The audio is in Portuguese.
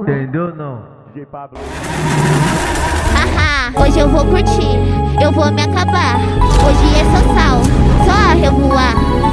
Entendeu não? DJ Pablo. Haha, hoje eu vou curtir, eu vou me acabar. Hoje é só sal, só a revoar.